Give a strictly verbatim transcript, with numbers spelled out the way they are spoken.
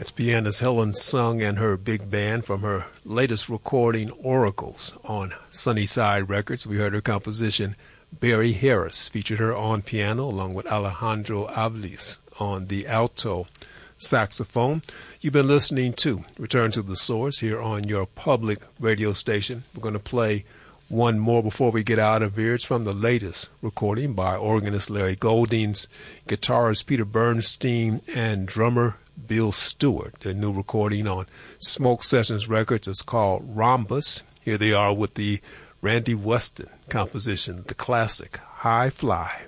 That's pianist Helen Sung and her big band from her latest recording, Oracles, on Sunnyside Records. We heard her composition, Barry Harris, featured her on piano along with Alejandro Avlis on the alto saxophone. You've been listening to Return to the Source here on your public radio station. We're going to play one more before we get out of here. It's from the latest recording by organist Larry Goldings, guitarist Peter Bernstein, and drummer Bill Stewart. Their new recording on Smoke Sessions Records is called Rhombus. Here they are with the Randy Weston composition, the classic High Fly.